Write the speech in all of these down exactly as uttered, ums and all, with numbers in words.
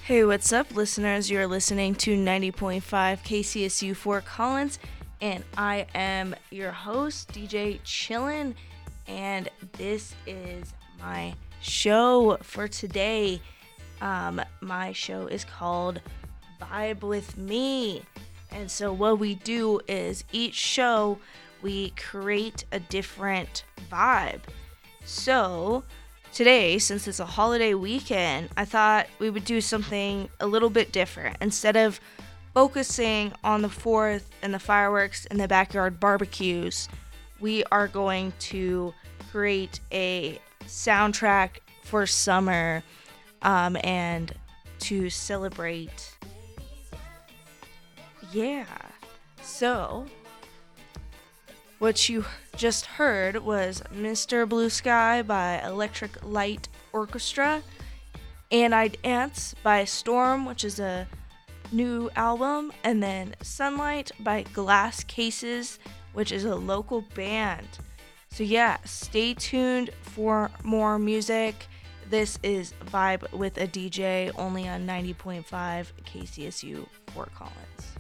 Hey, what's up, listeners? You're listening to ninety point five K C S U Fort Collins, and I am your host, D J Chillin', and this is my show for today. Um, my show is called Vibe With Me, and so what we do is each show we create a different vibe. So today, since it's a holiday weekend, I thought we would do something a little bit different. Instead of focusing on the fourth and the fireworks and the backyard barbecues, we are going to create a soundtrack for summer um, and to celebrate. Yeah. So what you just heard was Mister Blue Sky by Electric Light Orchestra, And I Dance by Storm, which is a new album, and then Sunlight by Glass Cases, which is a local band. So yeah, stay tuned for more music. This is Vibe with a D J, only on ninety point five K C S U Fort Collins.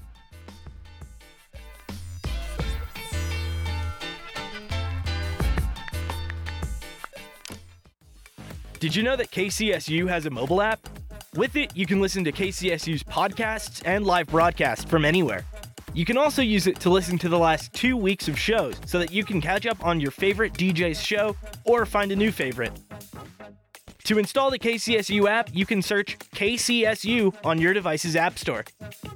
Did you know that K C S U has a mobile app? With it, you can listen to K C S U's podcasts and live broadcasts from anywhere. You can also use it to listen to the last two weeks of shows so that you can catch up on your favorite D J's show or find a new favorite. To install the K C S U app, you can search K C S U on your device's app store.